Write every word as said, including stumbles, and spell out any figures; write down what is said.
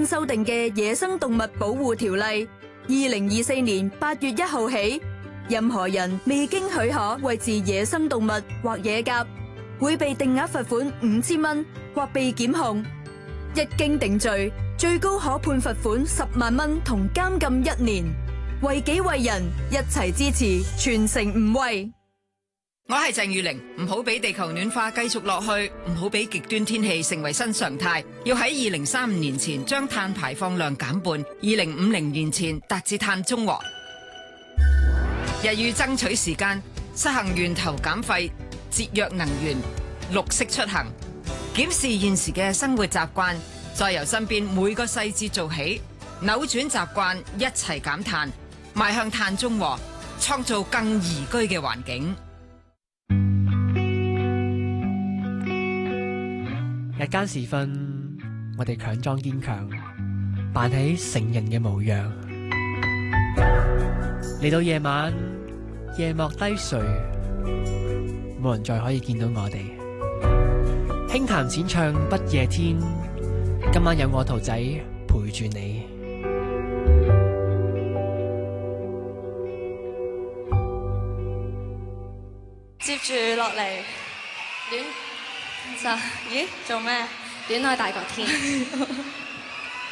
新修訂嘅《野生動物保護條例》，二零二四年八月一號起，任何人未經許可餵飼野生動物或野鴿，會被定額罰款五千蚊或被檢控。一經定罪，最高可判罰款十萬蚊同監禁一年。為己為人，一齊支持，全城唔餵。 我係鄭裕玲，唔好俾地球暖化繼續落去，唔好俾極端天氣成為新常態。要喺二零三五年前將碳排放量減半，二零五零年前達至碳中和。日欲爭取時間，實行源頭減廢、節約能源、綠色出行，檢視現時嘅生活習慣，再由身邊每個細節做起，扭轉習慣，一齊減碳，邁向碳中和，創造更宜居嘅環境。 日間時分，我哋強裝堅強，扮起成人嘅模樣。嚟到夜晚，夜幕低垂，冇人再可以見到我哋。輕談淺唱不夜天，今晚有我兔仔陪住你。 接住落嚟，戀就咦做咩？戀愛大過天。